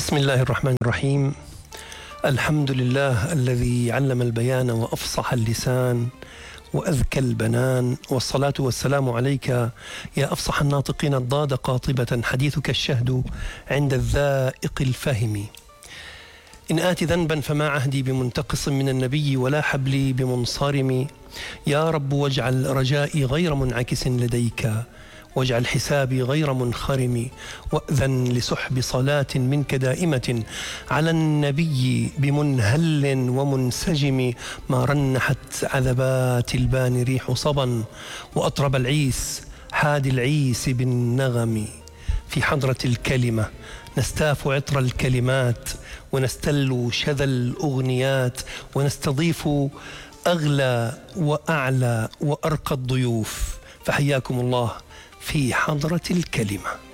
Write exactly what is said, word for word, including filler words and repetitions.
بسم الله الرحمن الرحيم. الحمد لله الذي علم البيان وأفصح اللسان وأذكى البنان، والصلاة والسلام عليك يا أفصح الناطقين الضاد قاطبة، حديثك الشهد عند الذائق الفهم. إن آت ذنبا فما عهدي بمنتقص من النبي ولا حبلي بمنصرم. يا رب واجعل رجائي غير منعكس لديك، واجعل حسابي غير منخرم، وأذن لسحب صلاة منك دائمة على النبي بمنهل ومنسجم. ما رنحت عذبات البان ريح صبا، وأطرب العيس حاد العيس بالنغم. في حضرة الكلمة نستاف عطر الكلمات، ونستل شذا الأغنيات، ونستضيف أغلى وأعلى وأرقى الضيوف. فحياكم الله في حضرة الكلمة.